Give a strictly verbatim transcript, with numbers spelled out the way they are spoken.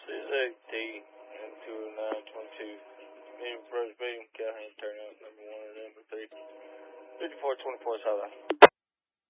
six eight D and two nine twenty-two. Meeting first meeting, Calhoun turnout number one and number three. fifty-four twenty-four South.